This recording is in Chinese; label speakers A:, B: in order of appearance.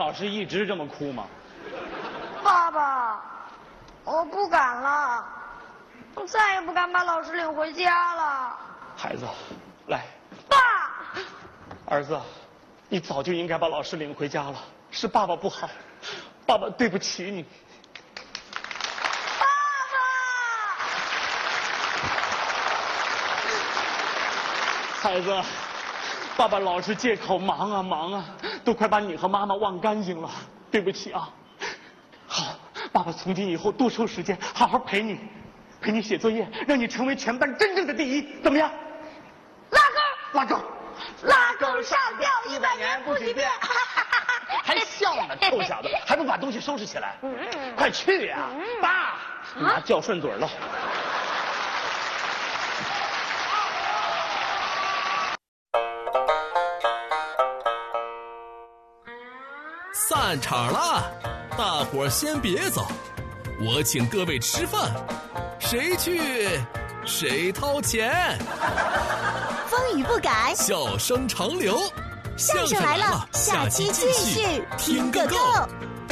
A: 老师一直这么哭吗？
B: 爸爸，我不敢了，我再也不敢把老师领回家了。
A: 孩子，来，
B: 爸，
A: 儿子，你早就应该把老师领回家了，是爸爸不好，爸爸对不起你。
B: 爸爸，
A: 孩子，爸爸老是借口忙啊忙啊，都快把你和妈妈忘干净了，对不起啊。好，爸爸从今以后多抽时间，好好陪你写作业，让你成为全班真正的第一，怎么样？
B: 拉钩，
A: 拉钩，
B: 拉钩上吊100年不许变。
A: 还笑呢，臭小子，还不把东西收拾起来？快去呀！爸，拿叫顺嘴了。
C: 散场了，大伙儿先别走，我请各位吃饭，谁去谁掏钱。
D: 风雨不改，
C: 笑声长流，
D: 相声来了，下期继续听个够。